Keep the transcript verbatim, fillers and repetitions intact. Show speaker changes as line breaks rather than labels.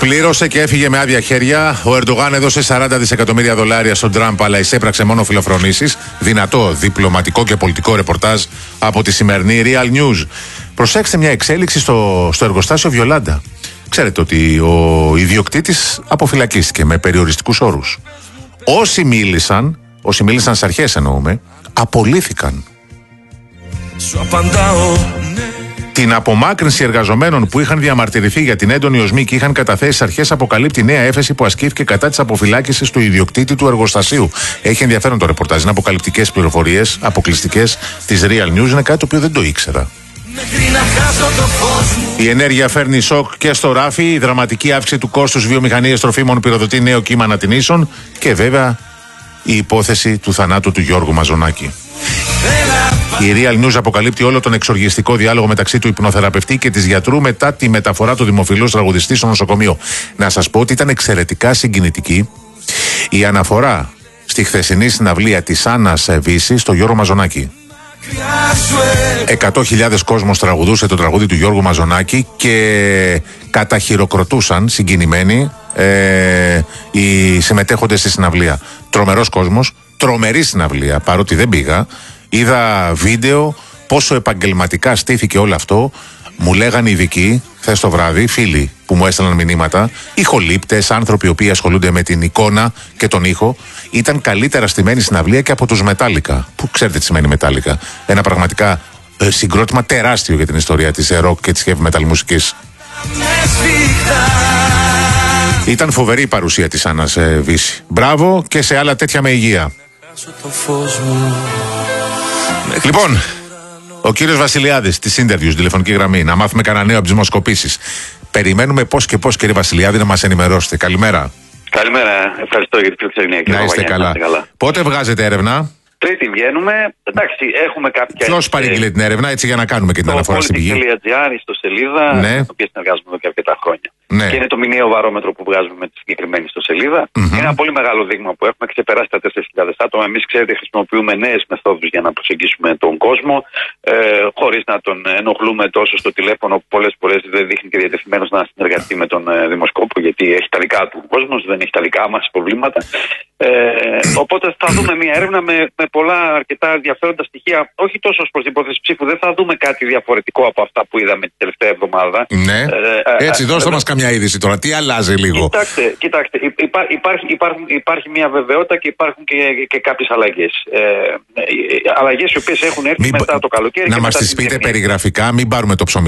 Πλήρωσε και έφυγε με άδεια χέρια. Ο Ερντογάν έδωσε σαράντα δισεκατομμύρια δολάρια στον Τραμπ, αλλά εισέπραξε μόνο φιλοφρονήσεις. Δυνατό διπλωματικό και πολιτικό ρεπορτάζ από τη σημερινή Real News. Προσέξτε μια εξέλιξη στο, στο εργοστάσιο Βιολάντα. Ξέρετε ότι ο ιδιοκτήτης αποφυλακίστηκε με περιοριστικούς όρους. Όσοι μίλησαν, όσοι μίλησαν στις αρχές εννοούμε, απολύθηκαν. Σου απαντάω, ναι. Την απομάκρυνση εργαζομένων που είχαν διαμαρτυρηθεί για την έντονη οσμή και είχαν καταθέσει στις αρχές αποκαλύπτει νέα έφεση που ασκήθηκε κατά της αποφυλάκησης του ιδιοκτήτη του εργοστασίου. Έχει ενδιαφέρον το ρεπορτάζ. Είναι αποκαλυπτικές πληροφορίες, αποκλειστικές της Real News. Είναι κάτι το οποίο δεν το ήξερα. Η ενέργεια φέρνει σοκ και στο ράφι. Η δραματική αύξηση του κόστους βιομηχανίας τροφίμων πυροδοτεί νέο κύμα ανατινήσεων. Και βέβαια η υπόθεση του θανάτου του Γιώργου Μαζονάκη. Η Real News αποκαλύπτει όλο τον εξοργιστικό διάλογο μεταξύ του υπνοθεραπευτή και της γιατρού μετά τη μεταφορά του δημοφιλούς τραγουδιστή στο νοσοκομείο. Να σας πω ότι ήταν εξαιρετικά συγκινητική η αναφορά στη χθεσινή συναυλία της Άννας Βύση στο Γιώργο Μαζονάκη. Εκατό χιλιάδες κόσμος τραγουδούσε το τραγούδι του Γιώργου Μαζονάκη και καταχειροκροτούσαν συγκινημένοι ε, οι συμμετέχοντες στη συναυλία. Τρομερός κόσμος, τρομερή συναυλία, παρότι δεν πήγα. Είδα βίντεο πόσο επαγγελματικά στήθηκε όλο αυτό. Μου λέγανε ειδικοί χθες το βράδυ, φίλοι που μου έστελναν μηνύματα, ηχολήπτες, άνθρωποι οι οποίοι ασχολούνται με την εικόνα και τον ήχο, ήταν καλύτερα στημένη συναυλία και από τους Μετάλλικα. Που ξέρετε τι σημαίνει Μετάλλικα. Ένα πραγματικά ε, συγκρότημα τεράστιο για την ιστορία της rock και της heavy metal μουσικής. Ήταν φοβερή η παρουσία της Άννας ε, Βύση. Μπράβο και σε άλλα τέτοια με υγεία. Λοιπόν, ο κύριος Βασιλιάδης της Interview, στην τηλεφωνική γραμμή, να μάθουμε κανένα νέο από τις δημοσκοπήσεις. Περιμένουμε πώς και πώς, κύριε Βασιλιάδη, να μας ενημερώσετε. Καλημέρα.
Καλημέρα, ευχαριστώ για την φιλοξενία.
Να είστε καλά. καλά. Πότε βγάζετε έρευνα?
Τρίτη βγαίνουμε. Εντάξει, έχουμε κάποια.
Ποιος παρήγγειλε την έρευνα, έτσι για να κάνουμε και την αναφορά στην πηγή?
Politics.gr, ιστοσελίδα,
ναι.
με την οποία συνεργάζομαι εδώ και αρκετά χρόνια.
Ναι.
Και είναι το μηνιαίο βαρόμετρο που βγάζουμε με τη συγκεκριμένη ιστοσελίδα. Mm-hmm. Είναι ένα πολύ μεγάλο δείγμα που έχουμε, ξεπεράσει τα τέσσερις χιλιάδες άτομα. Εμείς, ξέρετε, χρησιμοποιούμε νέες μεθόδους για να προσεγγίσουμε τον κόσμο, ε, χωρίς να τον ενοχλούμε τόσο στο τηλέφωνο, που πολλές φορές δεν δείχνει και διατεθειμένος να συνεργαστεί με τον ε, δημοσκόπο, γιατί έχει τα δικά του κόσμος, δεν έχει τα δικά μας προβλήματα. Ε, οπότε θα δούμε μια έρευνα με, με πολλά αρκετά ενδιαφέροντα στοιχεία, όχι τόσο ως προς την υπόθεση ψήφου. Δεν θα δούμε κάτι διαφορετικό από αυτά που είδαμε την τελευταία εβδομάδα.
Ναι. Ε, Έτσι, ε, δώστε ε, μας καμιά είδηση τώρα. Τι αλλάζει λίγο?
Κοιτάξτε, κοιτάξτε υπά, υπάρχει, υπάρχουν, υπάρχει μια βεβαιότητα και υπάρχουν και, και κάποιες αλλαγές. Ε, αλλαγές οι οποίες έχουν έρθει
μην,
μετά το καλοκαίρι.
Να μας τις πείτε περιγραφικά, μην πάρουμε το ψωμί.